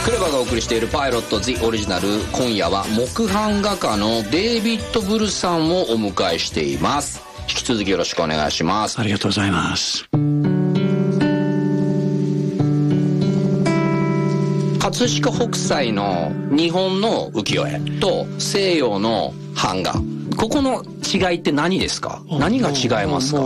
クレバがお送りしているパイロット The オリジナル、今夜は木版画家のデイビッド・ブルさんをお迎えしています。引き続きよろしくお願いします。 ありがとうございます。 葛飾北斎の日本の浮世絵と西洋の版画、ここの違いって何ですか？何が違いますか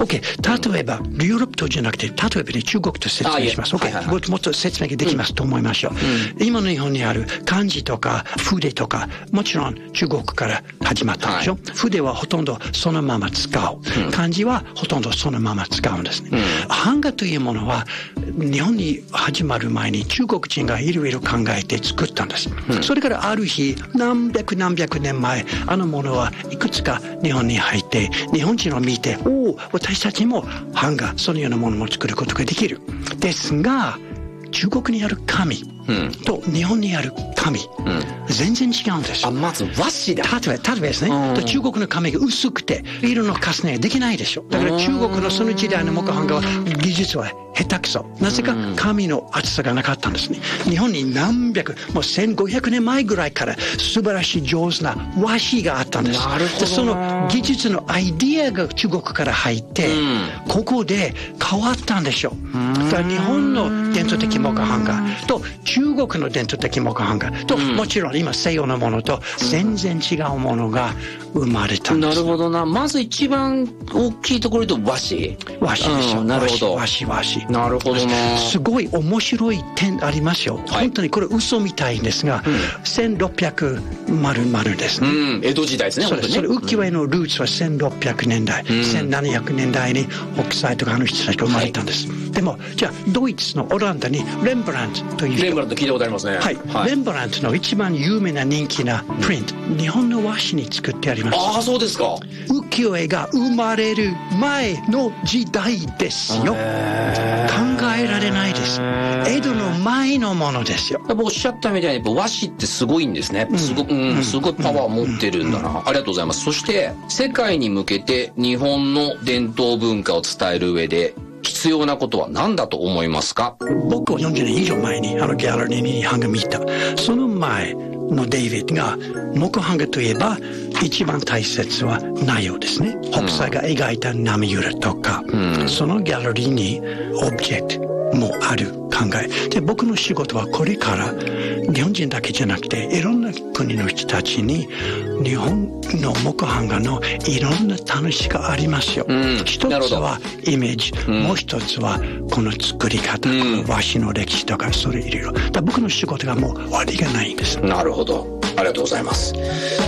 ？OK。例えば、ヨーロッパとじゃなくて、例えばね、中国と説明します。OK。もっと説明ができますと思いましょう。今の日本にある漢字とか筆とか、もちろん中国から始まったでしょ。筆はほとんどそのまま使う。漢字はほとんどそのまま使うんですね。版画というものは、日本に始まる前に中国人がいろいろ考えて作ったんです。それからある日、何百年前、あのものはいくつか日本に入って、日本人を見て、私たちも版画、そのようなものも作ることができる。ですが、中国にある紙と日本にある紙、全然違うんですよ。 まず和紙だ。 例えばですね、中国の紙が薄くて色の重ねができないでしょ。だから中国のその時代の木版画は技術は下手くそ。なぜか紙の厚さがなかったんですね。日本に何百、もう1500年前ぐらいから素晴らしい上手な和紙があったんです。 なるほど。 その技術のアイディアが中国から入って、ここで変わったんでしょう。だから日本の伝統的木版画と中国の伝統的木版画と、もちろん今西洋のものと全然違うものが生まれたんです。 なるほどな。まず一番大きいところで和紙。 和紙でしょ。 なるほど。 和紙。 なるほどな。 すごい面白い点ありますよ。本当にこれ嘘みたいですが、1600ですね。 江戸時代ですね。 それ浮世絵のルーツは1600年代、1700年代に北斎とかあの人たちが生まれたんです。でもじゃあドイツのオランダにレンブラントという人。 レンブラント聞いたことありますね。 レンブラントの一番有名な人気なプリント、日本の和紙に作ってあります。 そうですか。 浮世絵が生まれる前の時代ですよ。考えられないです。江戸の前のものですよ。 おっしゃったみたいに和紙ってすごいんですね。すごいパワーを持ってるんだな。ありがとうございます。そして世界に向けて日本の伝統文化を伝える上で必要なことは何だと思いますか？ 僕は40年以上前にあのギャラリーに版画見た。その前のデイビッドが木版画といえば一番大切は内容ですね。北斎が描いた波浦とか、そのギャラリーにオブジェクトもある考えで、僕の仕事はこれから日本人だけじゃなくていろんな国の人たちに日本の木版画のいろんな楽しさがありますよ。一つはイメージ、もう一つはこの作り方、この和紙の歴史とかそれいろいろ。僕の仕事がもう終わりがないんです。 なるほど、ありがとうございます。